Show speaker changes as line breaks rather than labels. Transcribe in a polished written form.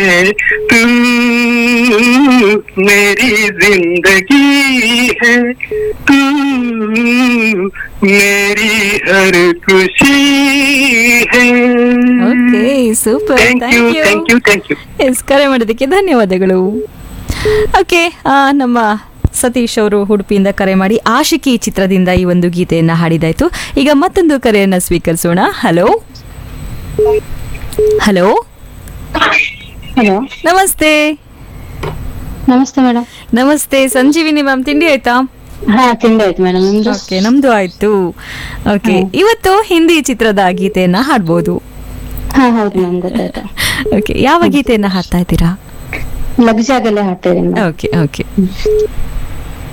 तू मेरी जिंदगी है, तू मेरी हर खुशी है.
Okay super,
thank you thank you thank you.
S, ಕರೆ ಮಾಡೋದಕ್ಕೆ ಧನ್ಯವಾದಗಳು. ಓಕೆ, ನಮ್ಮ ಸತೀಶ್ ಅವರು ಉಡುಪಿಯಿಂದ ಕರೆ ಮಾಡಿ ಆಶಿಕಿ ಚಿತ್ರದಿಂದ ಈ ಒಂದು ಗೀತೆಯನ್ನ ಹಾಡಿದಾಯ್ತು. ಈಗ ಮತ್ತೊಂದು ಕರೆಯನ್ನ ಸ್ವೀಕರಿಸೋಣ. ಹಲೋ ಹಲೋ,
ಹಲೋ,
ನಮಸ್ತೆ.
ನಮಸ್ತೆ ಮೇಡಮ್.
ನಮಸ್ತೆ ಸಂಜೀವಿನಿ ಮ್ಯಾಮ್, ತಿಂಡಿ ಆಯ್ತಾ?
ಹಾ, ತಿಂಡಿ ಆಯ್ತು ಮೇಡಮ್. ನಿಮ್ದು?
ಓಕೆ, ನಮ್ದು ಆಯ್ತು. ಓಕೆ, ಇವತ್ತು ಹಿಂದಿ ಚಿತ್ರದ ಗೀತೆಯನ್ನ ಹಾಡ್ಬೋದು.
ಹಾ, ಹೌದು ಮ್ಯಾಮ್, ಗೊತ್ತಾಯ್ತು.
ಓಕೆ, ಯಾವ ಗೀತೆಯನ್ನ ಹಾಡ್ತಾ ಇದ್ದೀರಾ?
ಲಗ್ ಜಾಗಲ್ಲೇ ಹಾಡ್ತಾ ಇದೀನಿ ಮೇಡಮ್.
Okay okay.